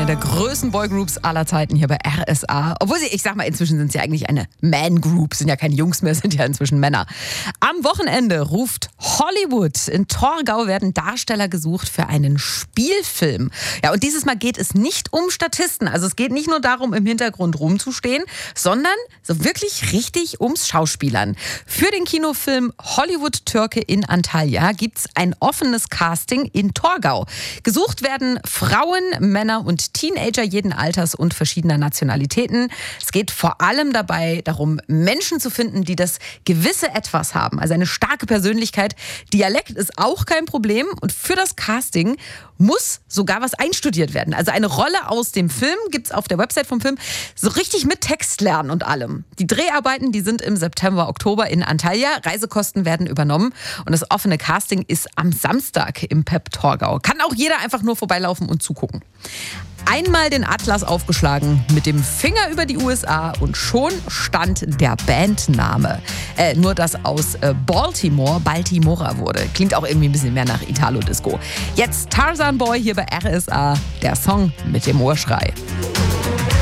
eine der größten Boygroups aller Zeiten hier bei RSA. Obwohl ich sag mal, inzwischen sind sie eigentlich eine Man-Group. Sind ja keine Jungs mehr, sind ja inzwischen Männer. Am Wochenende ruft Hollywood. In Torgau werden Darsteller gesucht für einen Spielfilm. Ja, und dieses Mal geht es nicht um Statisten. Also es geht nicht nur darum, im Hintergrund rumzustehen, sondern so wirklich richtig ums Schauspielern. Für den Kinofilm Hollywood Türke in Antalya gibt's ein offenes Casting in Torgau. Gesucht werden Frauen, Männer und Teenager jeden Alters und verschiedener Nationalitäten. Es geht vor allem dabei darum, Menschen zu finden, die das gewisse Etwas haben. Also eine starke Persönlichkeit. Dialekt ist auch kein Problem. Und für das Casting muss sogar was einstudiert werden. Also eine Rolle aus dem Film gibt's auf der Website vom Film. So richtig mit Text lernen und allem. Die Dreharbeiten, die sind im September, Oktober in Antalya. Reisekosten werden übernommen. Und das offene Casting ist am Samstag im PEP Torgau. Kann auch jeder einfach nur vorbeilaufen und zugucken. Einmal den Atlas aufgeschlagen, mit dem Finger über die USA und schon stand der Bandname. Nur dass aus Baltimore Baltimora wurde. Klingt auch irgendwie ein bisschen mehr nach Italo-Disco. Jetzt Tarzan Boy hier bei RSA, der Song mit dem Urschrei.